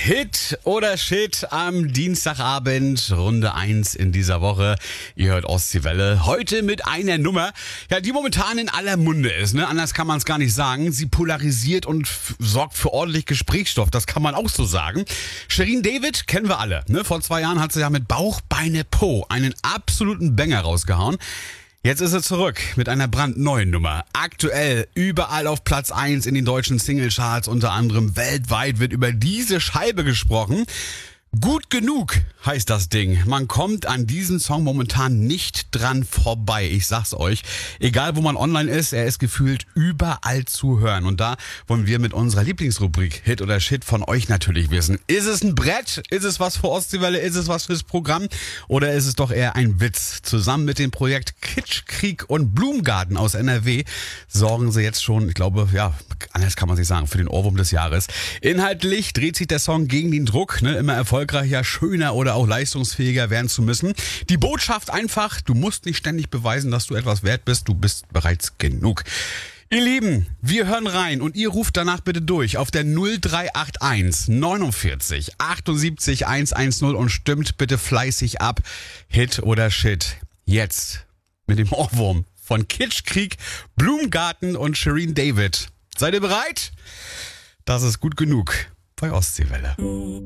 Hit oder Shit am Dienstagabend, Runde 1 in dieser Woche. Ihr hört Ostseewelle. Heute mit einer Nummer, ja, die momentan in aller Munde ist. Ne? Anders kann man es gar nicht sagen. Sie polarisiert und sorgt für ordentlich Gesprächsstoff. Das kann man auch so sagen. Shirin David kennen wir alle. Ne? Vor 2 Jahren hat sie ja mit Bauch, Beine, Po einen absoluten Banger rausgehauen. Jetzt ist er zurück mit einer brandneuen Nummer. Aktuell überall auf Platz 1 in den deutschen Singlecharts, unter anderem weltweit wird über diese Scheibe gesprochen. Gut genug heißt das Ding. Man kommt an diesem Song momentan nicht dran vorbei. Ich sag's euch. Egal wo man online ist, er ist gefühlt überall zu hören. Und da wollen wir mit unserer Lieblingsrubrik Hit oder Shit von euch natürlich wissen. Ist es ein Brett? Ist es was für Ostseewelle? Ist es was fürs Programm? Oder ist es doch eher ein Witz? Zusammen mit dem Projekt Kitschkrieg und Blumengarten aus NRW sorgen sie jetzt schon, ich glaube, ja, anders kann man sich sagen, für den Ohrwurm des Jahres. Inhaltlich dreht sich der Song gegen den Druck, ne, immer erfolgreicher, schöner oder auch leistungsfähiger werden zu müssen. Die Botschaft einfach, du musst nicht ständig beweisen, dass du etwas wert bist, du bist bereits genug. Ihr Lieben, wir hören rein und ihr ruft danach bitte durch auf der 0381 49 78 110 und stimmt bitte fleißig ab. Hit oder Shit. Jetzt mit dem Ohrwurm von Kitschkrieg, Blumengarten und Shirin David. Seid ihr bereit? Das ist gut genug bei Ostseewelle.